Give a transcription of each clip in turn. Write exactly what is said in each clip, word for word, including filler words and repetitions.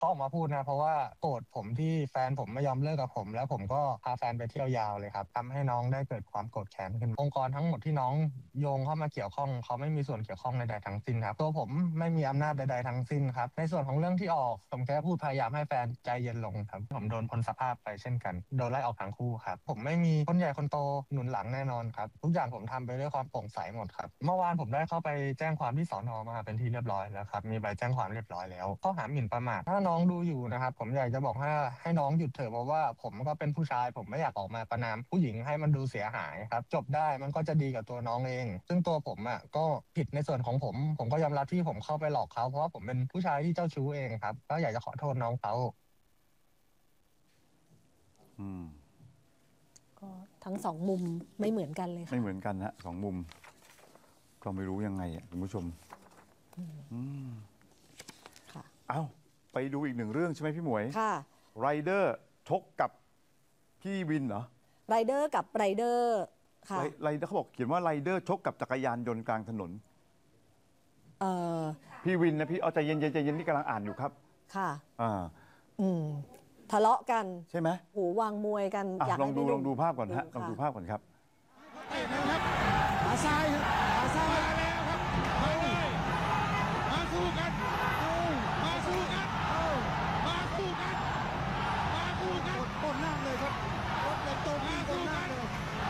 เขาออกมาพูดนะเพราะว่าโกรธผมที่แฟนผมไม่ยอมเลิกกับผมแล้วผมก็พาแฟนไปเที่ยวยาวเลยครับทำให้น้องได้เกิดความโกรธแค้นขึ้นองค์กรทั้งหมดที่น้องโยงเข้ามาเกี่ยวข้องเขาไม่มีส่วนเกี่ยวข้องใดๆทั้งสิ้นครับตัวผมไม่มีอำนาจใดๆทั้งสิ้นครับในส่วนของเรื่องที่ออกผมแค่พูดพยายามให้แฟนใจเย็นลงครับผมโดนพ้นสภาพไปเช่นกันโดนไล่ออกทั้งคู่ครับผมไม่มีคนใหญ่คนโตหนุนหลังแน่นอนครับทุกอย่างผมทำไปด้วยความโปร่งใสหมดครับเมื่อวานผมได้เข้าไปแจ้งความที่สอนอมาเป็นที่เรียบร้อยแล้วครับมีใบแจ้งความเรียบร้อยแล้วข้อหาหมิ่นประมาทถ้าน้องดูอยู่นะครับผมอยากจะบอกให้ให้น้องหยุดเถอะเพราะว่าผมก็เป็นผู้ชายผมไม่อยากออกมาประณามผู้หญิงให้มันดูเสียหายครับจบได้มันก็จะดีกับตัวน้องเองซึ่งตัวผมอ่ะก็ผิดในส่วนของผมผมก็ยอมรับที่ผมเข้าไปหลอกเขาเพราะว่าผมเป็นผู้ชายที่เจ้าชู้เองครับก็อยากจะขอโทษน้องเขาอืมก็ทั้งสองมุมไม่เหมือนกันเลยค่ะไม่เหมือนกันฮะสองมุมก็ไม่รู้ยังไงอ่ะคุณผู้ชมอืมค่ะเอ้าไปดูอีกหนึ่งเรื่องใช่ไหมพี่หมวยค่ะไรเดอร์ชกกับพี่วินเหรอไรเดอร์กับไรเดอร์ค่ะไรเดอร์เขาบอกเขียนว่าไรเดอร์ชกกับจักรยานยนต์กลางถนนเอ่อพี่วินนะพี่เอาใจเย็นใจเย็นที่กำลังอ่านอยู่ครับค่ะอ่าอืมทะเลาะกันใช่ไหมหูวางมวยกันอยากลองดูลองดูภาพก่อนฮะลองดูภาพก่อนครับขาซ้ายขาซ้ายมาแล้วครับเอาเลยมาสู้กันมาสู้กันมาสู้กันมาสู้กันต้นหน้าเลยครับรถเล็กตัวนี้ต้นหน้าเลย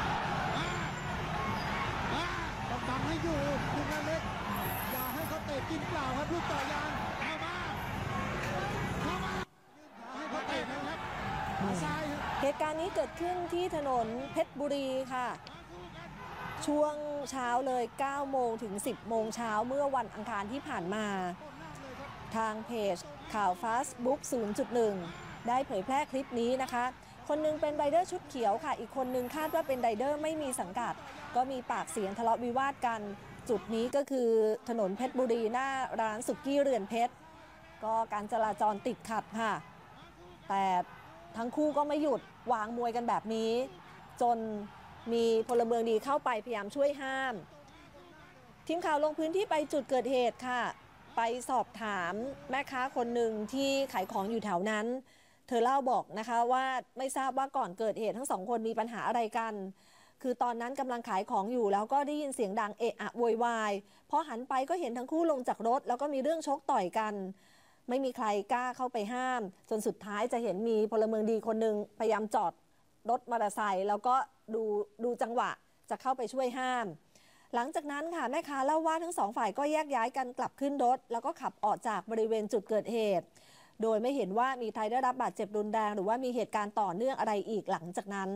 ต้องบังให้อยู่ลูกนั้นเล็กอย่าให้เขาเตะกินเปล่าครับลูกต่อยางเข้ามาเข้ามายืนขาให้เขาเตะนะครับขาซ้ายเหตุการณ์นี้เกิดขึ้นที่ถนนเพชรบุรีค่ะช่วงเช้าเลยเก้าโมงถึงสิบโมงเช้าเมื่อวันอังคารที่ผ่านมาทางเพจข่าว Facebook ศูนย์จุดหนึ่ง ได้เผยแพร่คลิปนี้นะคะคนนึงเป็นไรเดอร์ชุดเขียวค่ะอีกคนนึงคาดว่าเป็นไรเดอร์ไม่มีสังกัดก็มีปากเสียงทะเลาะวิวาทกันจุดนี้ก็คือถนนเพชรบุรีหน้าร้านสุกี้เรือนเพชรก็การจราจรติดขัดค่ะแต่ทั้งคู่ก็ไม่หยุดวางมวยกันแบบนี้จนมีพลเมืองดีเข้าไปพยายามช่วยห้ามทีมข่าวลงพื้นที่ไปจุดเกิดเหตุค่ะไปสอบถามแม่ค้าคนหนึ่งที่ขายของอยู่แถวนั้นเธอเล่าบอกนะคะว่าไม่ทราบว่าก่อนเกิดเหตุทั้งสองคนมีปัญหาอะไรกันคือตอนนั้นกำลังขายของอยู่แล้วก็ได้ยินเสียงดังเอะอะโวยวายพอหันไปก็เห็นทั้งคู่ลงจากรถแล้วก็มีเรื่องชกต่อยกันไม่มีใครกล้าเข้าไปห้ามจนสุดท้ายจะเห็นมีพลเมืองดีคนหนึ่งพยายามจอดรถมอเตอร์ไซค์แล้วก็ดูดูจังหวะจะเข้าไปช่วยห้ามหลังจากนั้นค่ะแม่ค้าเล่าว่าทั้งสองฝ่ายก็แยกย้ายกันกลับขึ้นรถแล้วก็ขับออกจากบริเวณจุดเกิดเหตุโดยไม่เห็นว่ามีใครได้รับบาดเจ็บรุนแรงหรือว่ามีเหตุการณ์ต่อเนื่องอะไรอีกหลังจากนั้น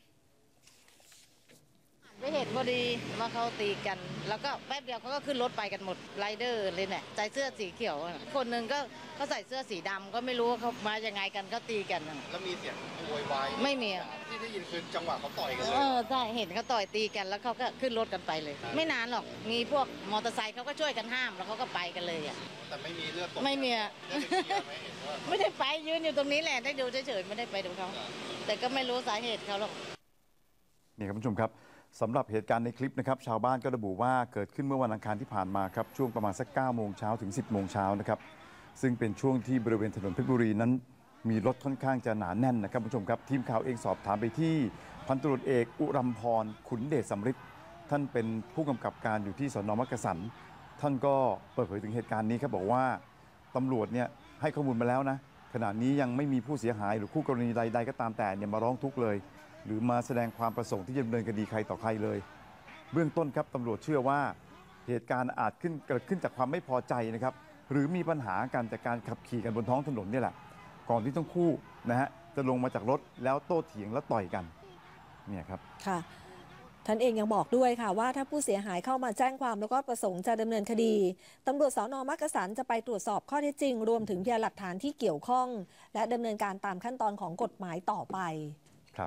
ไปเห็นพอดีว่าเขาตีกันแล้วก็แป๊บเดียวเขาก็ขึ้นรถไปกันหมดไรเดอร์เลยเนี่ยใส่เสื้อสีเขียวคนหนึ่งก็เขาใส่เสื้อสีดำก็ไม่รู้ว่าเขามายังไงกันเขาตีกันแล้วมีเสียงโวยวายไม่มีที่ได้ยินคือจังหวะเขาต่อยกันเลยเออใช่เห็นเขาต่อยตีกันแล้วเขาก็ขึ้นรถกันไปเลย ไม่นานหรอกมีพวกมอเตอร์ไซค์เขาก็ช่วยกันห้ามแล้วเขาก็ไปกันเลยอ่ะแต่ไม่มีเลือดตกไม่มีไม่ได้ไปยืนอยู่ตรงนี้แหละได้ดูเฉยๆไม่ได้ไปดูเขาแต่ก็ไม่รู้สาเหตุเขาหรอกนี่ครับผู้ชมครับสำหรับเหตุการณ์ในคลิปนะครับชาวบ้านก็ระบุว่าเกิดขึ้นเมื่อวันอังคารที่ผ่านมาครับช่วงประมาณสักเก้าโมงเช้าถึงสิบโมงเช้านะครับซึ่งเป็นช่วงที่บริเวณถนนเพชรบุรีนั้นมีรถค่อนข้างจะหนาแน่นนะครับผู้ชมครับทีมข่าวเองสอบถามไปที่พันตำรวจเอกอุรัมพรขุนเดชสำริดท่านเป็นผู้กำกับการอยู่ที่สน.มักกะสันท่านก็เปิดเผยถึงเหตุการณ์นี้ครับบอกว่าตำรวจเนี่ยให้ข้อมูลมาแล้วนะขณะนี้ยังไม่มีผู้เสียหายหรือคู่กรณีใดๆก็ตามแต่เนี่ยมาร้องทุกข์เลยหรือมาแสดงความประสงค์ที่จะดำเนินคดีใครต่อใครเลยเบื้องต้นครับตำรวจเชื่อว่าเหตุการณ์อาจขึ้นเกิดขึ้นจากความไม่พอใจนะครับหรือมีปัญหากันจากการขับขี่กันบนท้องถนนนี่แหละก่อนที่ทั้งคู่นะฮะจะลงมาจากรถแล้วโต้เถียงแล้วต่อยกันเนี่ยครับค่ะท่านเองยังบอกด้วยค่ะว่าถ้าผู้เสียหายเข้ามาแจ้งความแล้วก็ประสงค์จะดำเนินคดีตำรวจสน.มักกะสันจะไปตรวจสอบข้อเท็จจริงรวมถึงพยานหลักฐานที่เกี่ยวข้องและดำเนินการตามขั้นตอนของกฎหมายต่อไปครับ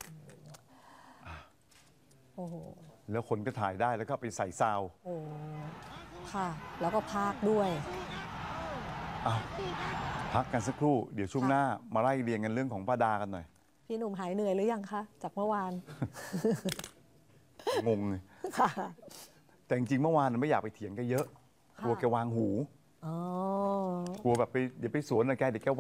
โอ้โหแล้วคนก็ถ่ายได้แล้วก็ไปใส่ซาวโอ้ค่ะแล้วก็พากด้วยอ้าวพักกันสักครู่เดี๋ยวช่วงหน้ามาไล่เรียงกันเรื่องของป้าดากันหน่อยพี่หนุ่มหายเหนื่อยหรือยังคะจากเมื่อวานงงเลยแต่จริงๆเมื่อวานไม่อยากไปเถียงกันเยอะกลัวแกวางหูอ๋อกลัวแบบไปเดี๋ยวไปสวนนะแกเดี๋ยวแก